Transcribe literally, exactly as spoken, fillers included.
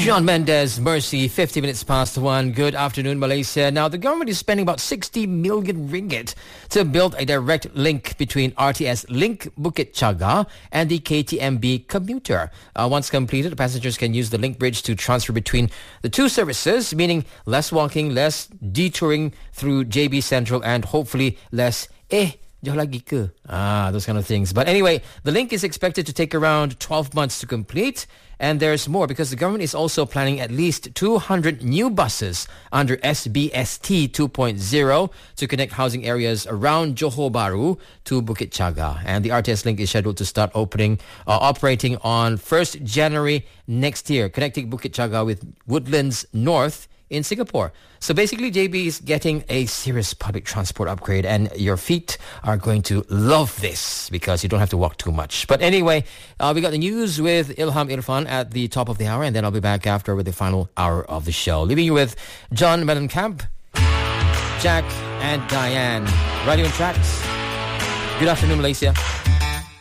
Shawn Mendes, Mercy, fifty minutes past one. Good afternoon, Malaysia. Now, the government is spending about sixty million ringgit to build a direct link between R T S Link Bukit Chaga and the K T M B commuter. Uh, once completed, passengers can use the link bridge to transfer between the two services, meaning less walking, less detouring through J B Central, and hopefully less eh, jauh lagi ke? Ah, those kind of things. But anyway, the link is expected to take around twelve months to complete. And there's more because the government is also planning at least two hundred new buses under S B S T two point oh to connect housing areas around Johor Bahru to Bukit Chaga. And the R T S link is scheduled to start opening, uh, operating on first of January next year, connecting Bukit Chaga with Woodlands North in Singapore. So basically, J B is getting a serious public transport upgrade, and your feet are going to love this because you don't have to walk too much. But anyway, uh, we got the news with Ilham Irfan at the top of the hour, and then I'll be back after with the final hour of the show. Leaving you with John Mellencamp, Jack, and Diane. Radio and Tracks. Good afternoon, Malaysia.